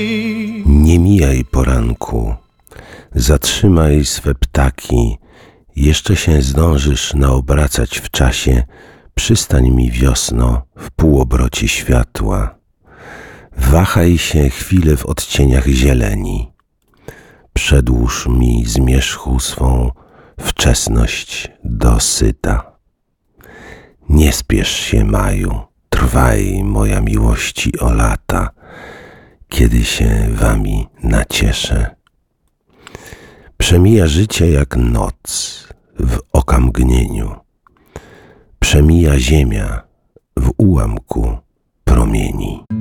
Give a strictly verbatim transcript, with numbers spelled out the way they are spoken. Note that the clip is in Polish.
Nie mijaj poranku, zatrzymaj swe ptaki, jeszcze się zdążysz naobracać w czasie, przystań mi wiosno w półobrocie światła. Wahaj się chwilę w odcieniach zieleni, przedłuż mi zmierzchu swą wczesność dosyta. Nie spiesz się, maju, trwaj, moja miłości, o lata, kiedy się wami nacieszę. Przemija życie jak noc w okamgnieniu, przemija ziemia w ułamku promieni.